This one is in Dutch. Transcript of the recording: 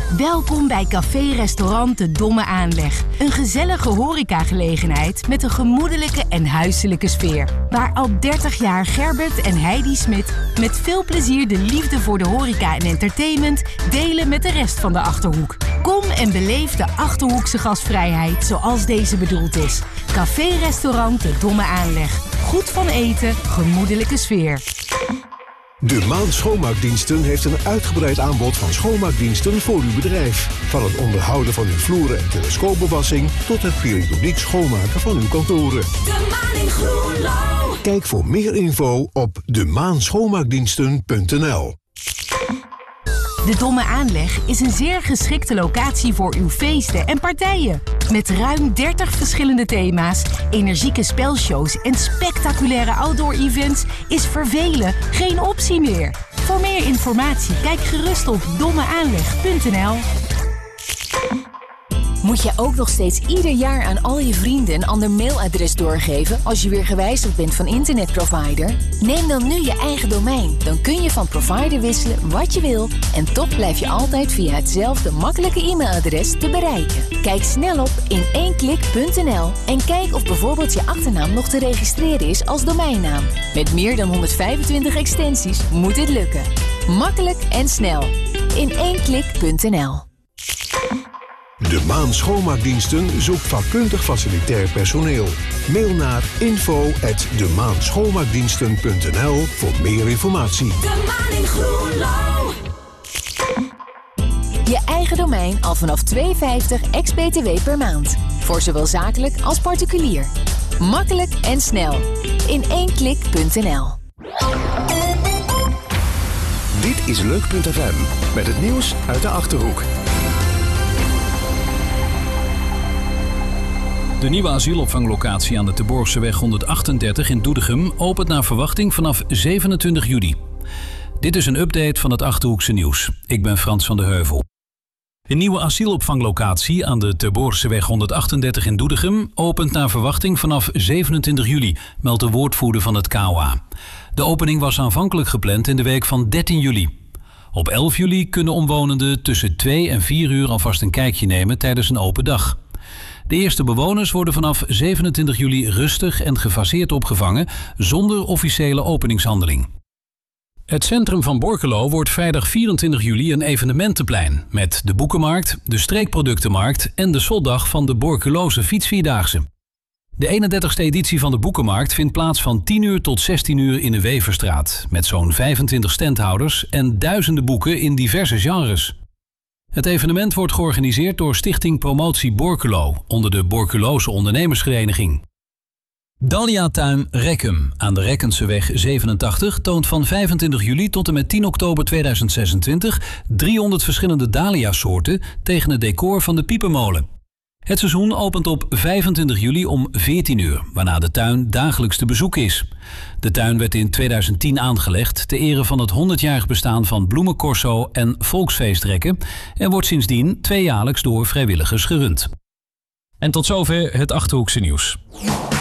Welkom bij café-restaurant De Domme Aanleg. Een gezellige horecagelegenheid met een gemoedelijke en huiselijke sfeer. Waar al 30 jaar Gerbert en Heidi Smit met veel plezier de liefde voor de horeca en entertainment delen met de rest van de Achterhoek. Kom en beleef de Achterhoekse gastvrijheid zoals deze bedoeld is. Café-restaurant De Domme Aanleg. Goed van eten, gemoedelijke sfeer. De Maan Schoonmaakdiensten heeft een uitgebreid aanbod van schoonmaakdiensten voor uw bedrijf. Van het onderhouden van uw vloeren en telescoopbewassing tot het periodiek schoonmaken van uw kantoren. De Maan in Groenlo. Kijk voor meer info op demaanschoonmaakdiensten.nl. De Domme Aanleg is een zeer geschikte locatie voor uw feesten en partijen. Met ruim 30 verschillende thema's, energieke spelshows en spectaculaire outdoor-events is vervelen geen optie meer. Voor meer informatie kijk gerust op dommeaanleg.nl. Moet je ook nog steeds ieder jaar aan al je vrienden een ander mailadres doorgeven als je weer gewijzigd bent van internetprovider? Neem dan nu je eigen domein. Dan kun je van provider wisselen wat je wil en toch blijf je altijd via hetzelfde makkelijke e-mailadres te bereiken. Kijk snel op in1klik.nl en kijk of bijvoorbeeld je achternaam nog te registreren is als domeinnaam. Met meer dan 125 extensies moet dit lukken. Makkelijk en snel. In1klik.nl. De Maan Schoonmaakdiensten zoekt vakkundig facilitair personeel. Mail naar info@demaanschoonmaakdiensten.nl voor meer informatie. De Maan in Groenlo. Je eigen domein al vanaf €2,50 ex-BTW per maand. Voor zowel zakelijk als particulier. Makkelijk en snel. In1klik.nl. Dit is Leuk.fm met het nieuws uit de Achterhoek. De nieuwe asielopvanglocatie aan de Terborgseweg 138 in Doetinchem opent naar verwachting vanaf 27 juli. Dit is een update van het Achterhoekse nieuws. Ik ben Frans van de Heuvel. De nieuwe asielopvanglocatie aan de Terborgseweg 138 in Doetinchem opent naar verwachting vanaf 27 juli, meldt de woordvoerder van het KOA. De opening was aanvankelijk gepland in de week van 13 juli. Op 11 juli kunnen omwonenden tussen 2 en 4 uur alvast een kijkje nemen tijdens een open dag. De eerste bewoners worden vanaf 27 juli rustig en gefaseerd opgevangen zonder officiële openingshandeling. Het centrum van Borculo wordt vrijdag 24 juli een evenementenplein met de boekenmarkt, de streekproductenmarkt en de slotdag van de Borculose fietsvierdaagse. De 31ste editie van de boekenmarkt vindt plaats van 10 uur tot 16 uur in de Weverstraat met zo'n 25 standhouders en duizenden boeken in diverse genres. Het evenement wordt georganiseerd door Stichting Promotie Borculo onder de Borculose Ondernemersvereniging. Dahliatuin Rekkum aan de Rekkenseweg 87 toont van 25 juli tot en met 10 oktober 2026 300 verschillende dahlia-soorten tegen het decor van de Piepermolen. Het seizoen opent op 25 juli om 14 uur, waarna de tuin dagelijks te bezoeken is. De tuin werd in 2010 aangelegd ter ere van het 100-jarig bestaan van Bloemencorso en Volksfeestrekken en wordt sindsdien tweejaarlijks door vrijwilligers gerund. En tot zover het Achterhoekse nieuws.